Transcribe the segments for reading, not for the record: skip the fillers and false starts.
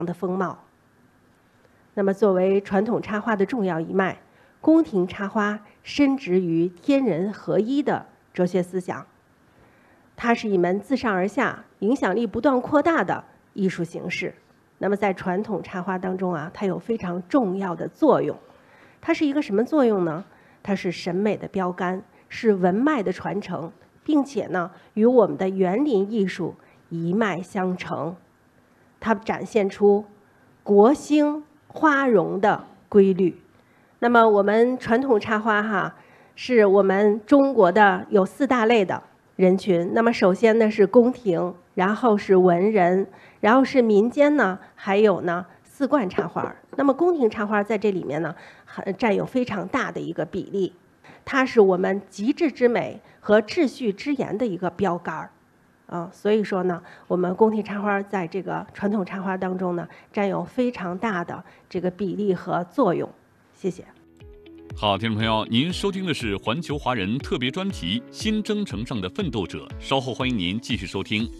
的风貌。那么，作为传统插花的重要一脉，宫廷插花深植于天人合一的哲学思想。它是一门自上而下、影响力不断扩大的艺术形式。那么，在传统插花当中啊，它有非常重要的作用。它是一个什么作用呢？它是审美的标杆，是文脉的传承，并且呢，与我们的园林艺术一脉相承。它展现出国兴花荣的规律。那么我们传统插花哈，是我们中国的有4大类的人群。那么首先呢是宫廷，然后是文人，然后是民间呢，还有呢4冠插花。那么宫廷插花在这里面呢，占有非常大的一个比例。它是我们极致之美和秩序之严的一个标杆儿。所以说呢，我们宫廷插花在这个传统插花当中呢，占有非常大的这个比例和作用。谢谢。 好，听众朋友，您收听的是环球华人特别专题《新征程上的奋斗者》，稍后欢迎您继续收听。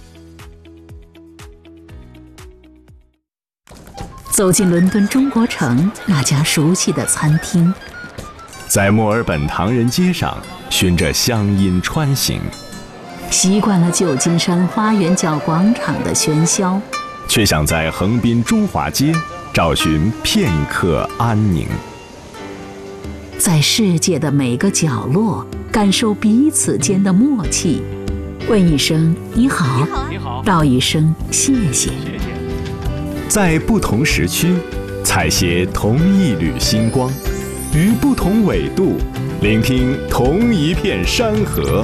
走进伦敦中国城那家熟悉的餐厅， 在墨尔本唐人街上循着乡音穿行。 习惯了旧金山花园角广场的喧嚣， 却想在横滨中华街找寻片刻安宁。 在世界的每个角落感受彼此间的默契，问一声你好， 你好， 道一声谢谢。 在不同时区采撷同一缕星光，于不同纬度聆听同一片山河。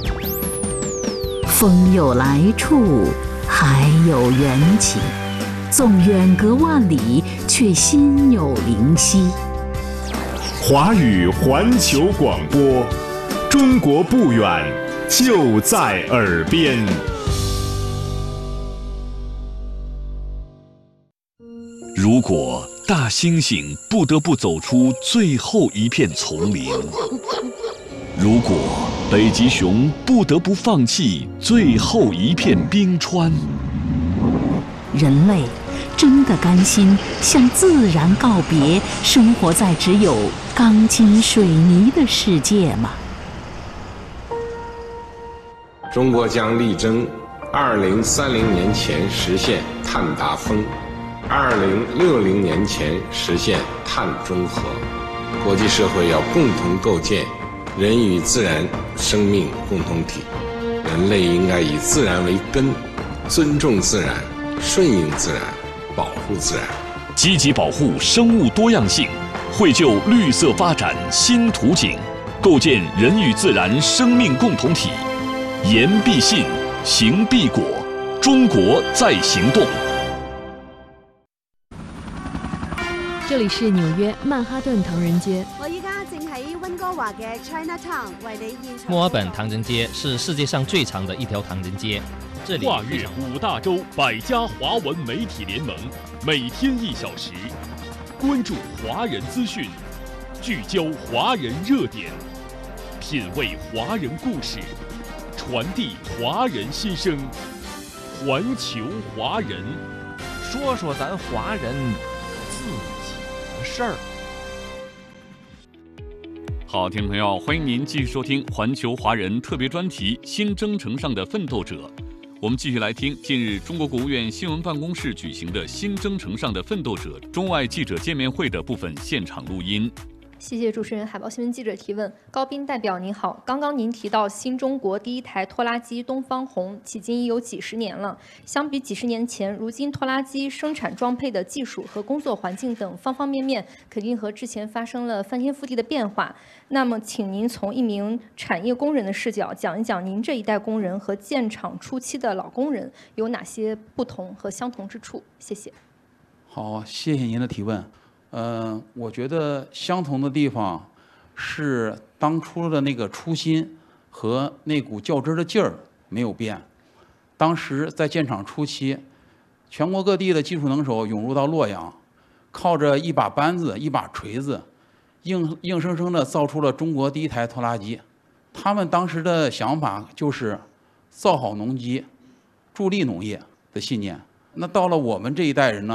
风有来处，海有缘起，纵远隔万里，却心有灵犀。 华语环球广播，中国不远，就在耳边。 如果大猩猩不得不走出最后一片丛林，如果北极熊不得不放弃最后一片冰川， 人类真的甘心向自然告别，生活在只有钢筋水泥的世界吗？ 中国将力争2030年前实现碳达峰，2060年前实现碳中和。国际社会要共同构建人与自然生命共同体，人类应该以自然为根，尊重自然，顺应自然，保护自然， 积极保护生物多样性，绘就绿色发展新图景，构建人与自然生命共同体。言必信，行必果，中国在行动。 这里是纽约曼哈顿唐人街。 我依家正喺温哥华嘅 Chinatown 为你现场。 墨尔本唐人街是世界上最长的一条唐人街，这里跨越5大洲100家华文媒体联盟，每天1小时，关注华人资讯，聚焦华人热点，品味华人故事，传递华人心声，环球华人， 说说咱华人自己的事儿。 好，听众朋友，欢迎您继续收听环球华人特别专题《新征程上的奋斗者》。我们继续来听近日中国国务院新闻办公室举行的新征程上的奋斗者中外记者见面会的部分现场录音。 谢谢主持人。海报新闻记者提问：高斌代表您好，刚刚您提到新中国第一台拖拉机东方红迄今已有几十年了，相比几十年前，如今拖拉机生产装配的技术和工作环境等方方面面，肯定和之前发生了翻天覆地的变化。那么，请您从一名产业工人的视角讲一讲，您这一代工人和建厂初期的老工人有哪些不同和相同之处？谢谢。 好，谢谢您的提问。我觉得相同的地方是当初的那个初心和那股较真的劲儿没有变。当时在建厂初期，全国各地的技术能手涌入到洛阳，靠着一把扳子、一把锤子，硬生生地造出了中国第一台拖拉机。他们当时的想法就是造好农机，助力农业的信念。 那到了我们这一代人呢？